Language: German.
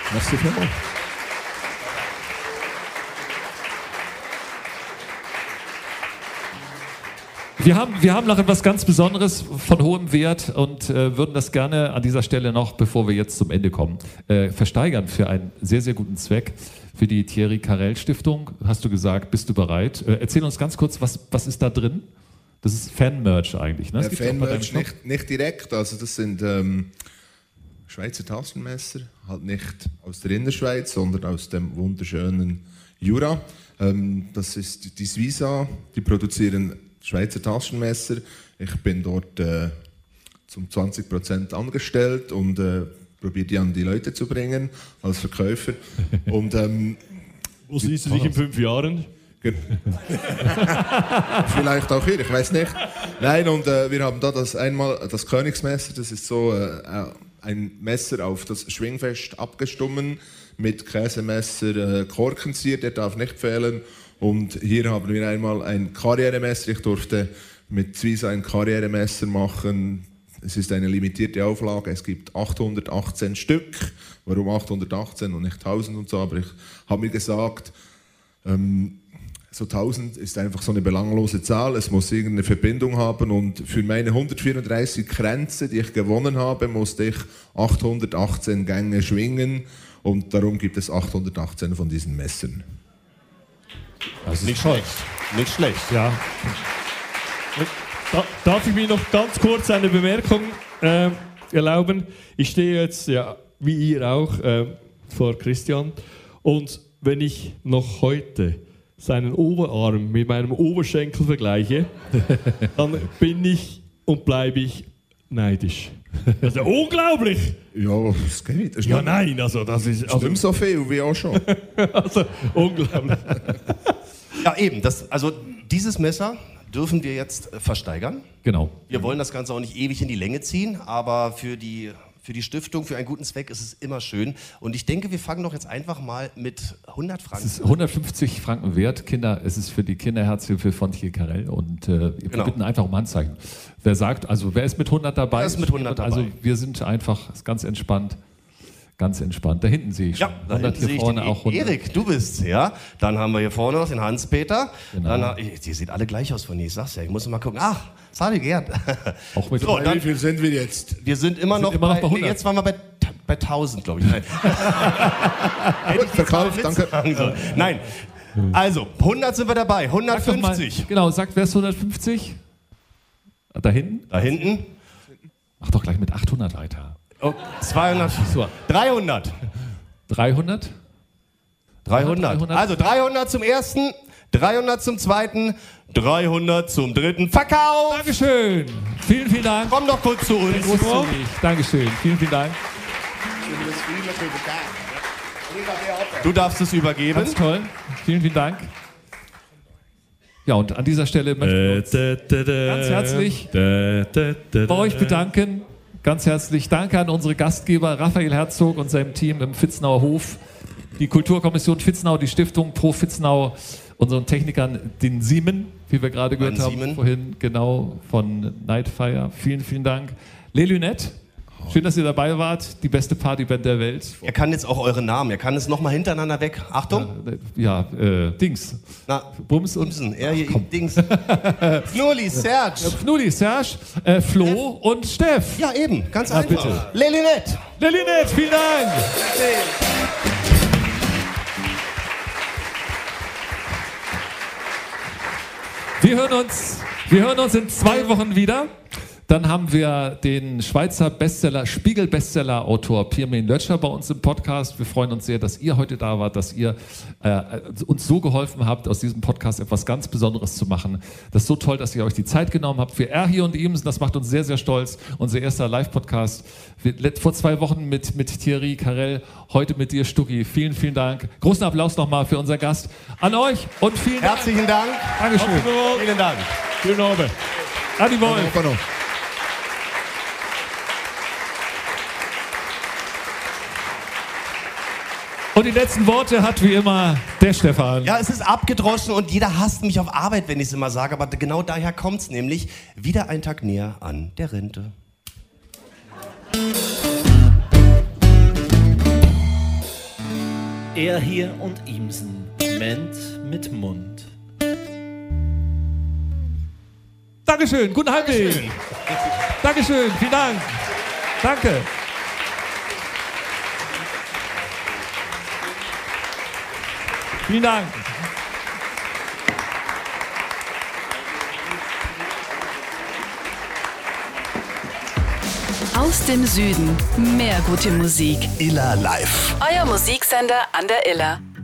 Merci vielmals. Wir haben noch etwas ganz Besonderes von hohem Wert und würden das gerne an dieser Stelle noch, bevor wir jetzt zum Ende kommen, versteigern für einen sehr, sehr guten Zweck. Für die Thierry Carrel Stiftung, hast du gesagt, bist du bereit? Erzähl uns ganz kurz, was ist da drin? Das ist Fan-Merch eigentlich, ne? Ja, Fan-Merch nicht direkt, also das sind Schweizer Taschenmesser, halt nicht aus der Innerschweiz, sondern aus dem wunderschönen Jura. Das ist die Suiza, die produzieren Schweizer Taschenmesser. Ich bin dort zum 20% angestellt und probiere die an die Leute zu bringen als Verkäufer. Und, wo siehst du dich in 5 Jahren? Vielleicht auch hier, ich weiß nicht. Nein, und wir haben da das Königsmesser, das ist so ein Messer auf das Schwingfest abgestummen mit Käsemesser, Korkenzieher, der darf nicht fehlen. Und hier haben wir einmal ein Karrieremesser. Ich durfte mit Suiza ein Karrieremesser machen. Es ist eine limitierte Auflage. Es gibt 818 Stück. Warum 818 und nicht 1000 und so? Aber ich habe mir gesagt, so 1000 ist einfach so eine belanglose Zahl. Es muss irgendeine Verbindung haben. Und für meine 134 Kränze, die ich gewonnen habe, musste ich 818 Gänge schwingen. Und darum gibt es 818 von diesen Messern. Das ist nicht schlecht. Nicht schlecht. Ja. Darf ich mir noch ganz kurz eine Bemerkung erlauben? Ich stehe jetzt, ja, wie ihr auch, vor Christian. Und wenn ich noch heute seinen Oberarm mit meinem Oberschenkel vergleiche, dann bin ich und bleibe ich neidisch. Das ist ja unglaublich! Ja, das geht. Ja, nein, also das ist... Also, nicht so viel wie auch schon. also, unglaublich. Ja, eben. Also dieses Messer dürfen wir jetzt versteigern. Genau. Wir wollen das Ganze auch nicht ewig in die Länge ziehen, aber für die Stiftung, für einen guten Zweck ist es immer schön. Und ich denke, wir fangen doch jetzt einfach mal mit 100 Franken. Es ist 150 Franken wert, Kinder. Es ist für die Kinderherzhilfe von Thierry Carrel und wir bitten einfach um Handzeichen. Wer sagt, also wer ist mit 100 dabei? Wer ist mit 100 dabei? Also wir sind einfach ganz entspannt. Ganz entspannt. Da hinten sehe ich schon. Ja, da hinten hier sehe ich vorne den auch 100. Erik, du bist, ja. Dann haben wir hier vorne noch den Hans-Peter. Genau. Die sehen alle gleich aus von hier, ich sag's ja. Ich muss mal gucken. Ach, Sadi Gerd. Auch mit So, Wie viel sind wir jetzt? wir sind immer noch immer noch bei bei 100. Jetzt waren wir bei 1000, glaube ich. Nein. Gut, verkauft, danke. Also, nein. Also, 100 sind wir dabei. Sag doch mal, 150. genau, sagt wer ist 150? Da hinten? Da hinten. Mach doch gleich mit 800 weiter. Oh, 200. So. 300. 300? 300. Also 300 zum ersten, 300 zum zweiten, 300 zum dritten. Verkauf! Dankeschön. Vielen, vielen Dank. Komm doch kurz zu uns. Großzügig. Dankeschön. Vielen, vielen Dank. Du darfst es übergeben. Ganz toll. Vielen, vielen Dank. Ja, und an dieser Stelle möchten wir uns ganz herzlich bei euch bedanken. Ganz herzlich danke an unsere Gastgeber Raphael Herzog und seinem Team im Vitznauer Hof, die Kulturkommission Vitznau, die Stiftung Pro Vitznau, unseren Technikern, den Siemen, wie wir gerade gehört haben, Siemen. vorhin, genau, von Nightfire. Vielen, vielen Dank. Les Lunettes, schön, dass ihr dabei wart. Die beste Partyband der Welt. Er kann jetzt auch eure Namen. Er kann es nochmal hintereinander weg. Achtung. Ja, Dings. Na, Bums und Bumsen. Er hier, Dings. Knurli, Serge. Fnudi, Serge, Flo und Steff. Ja, eben. Ganz Na, einfach. bitte. Lelinette. Les Lunettes, vielen Dank. Wir hören uns in 2 Wochen wieder. Dann haben wir den Schweizer Spiegel-Bestseller-Autor Pirmin Lötscher bei uns im Podcast. Wir freuen uns sehr, dass ihr heute da wart, dass ihr uns so geholfen habt, aus diesem Podcast etwas ganz Besonderes zu machen. Das ist so toll, dass ihr euch die Zeit genommen habt für Er, Hier und Ems. Das macht uns sehr, sehr stolz. Unser erster Live-Podcast. Vor 2 Wochen mit Thierry Carrel, heute mit dir, Stucki. Vielen, vielen Dank. Großen Applaus nochmal für unseren Gast an euch und vielen Dank. Herzlichen Dank. Dankeschön. Vielen Dank. Schönen Abend. Adi Wolf. Und die letzten Worte hat wie immer der Stefan. Ja, es ist abgedroschen und jeder hasst mich auf Arbeit, wenn ich es immer sage, aber genau daher kommt es nämlich wieder ein Tag näher an der Rente. Er hier und Imsen, Ment mit Mund. Dankeschön, guten Heimweg. Dankeschön, vielen Dank. Danke. Vielen Dank. Aus dem Süden, mehr gute Musik. Iller Live. Euer Musiksender an der Iller.